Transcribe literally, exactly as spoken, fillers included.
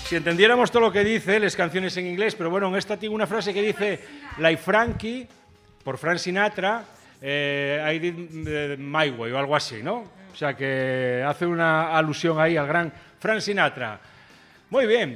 si entendiéramos todo lo que dice, las canciones en inglés, pero bueno, en esta tengo una frase que dice Like Frankie, por Frank Sinatra, eh, I did my way o algo así, ¿no? O sea que hace una alusión ahí al gran Frank Sinatra. Muy bien,